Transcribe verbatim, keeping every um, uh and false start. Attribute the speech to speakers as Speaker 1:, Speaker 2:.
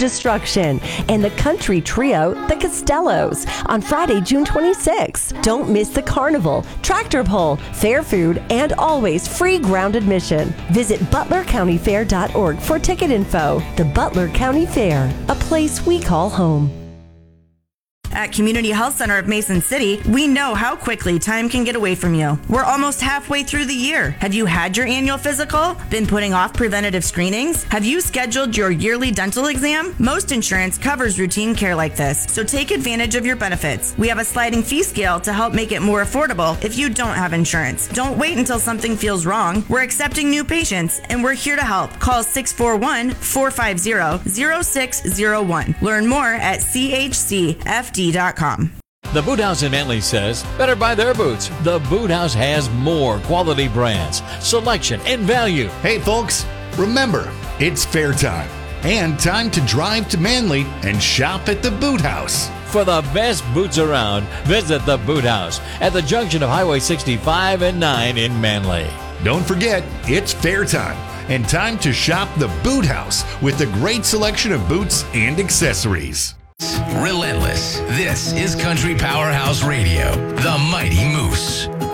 Speaker 1: Destruction, and the country trio, the Costellos, on Friday, June twenty-sixth. Don't miss the carnival, tractor pull, fair food, and always free ground admission. Visit butler county fair dot org for ticket info. The Butler County Fair, a place we call home.
Speaker 2: At Community Health Center of Mason City, we know how quickly time can get away from you. We're almost halfway through the year. Have you had your annual physical? Been putting off preventative screenings? Have you scheduled your yearly dental exam? Most insurance covers routine care like this, so take advantage of your benefits. We have a sliding fee scale to help make it more affordable if you don't have insurance. Don't wait until something feels wrong. We're accepting new patients, and we're here to help. Call six four one, four five zero, zero six zero one. Learn more at c h c f d dot com.
Speaker 3: The Boot House in Manly says, better buy their boots. The Boot House has more quality brands, selection, and value.
Speaker 4: Hey folks, remember, it's fair time and time to drive to Manly and shop at the Boot House.
Speaker 3: For the best boots around, visit the Boot House at the junction of Highway sixty-five and nine in Manly.
Speaker 4: Don't forget, it's fair time and time to shop the Boot House with a great selection of boots and accessories.
Speaker 5: Relentless. This is Country Powerhouse Radio, the Mighty Moose.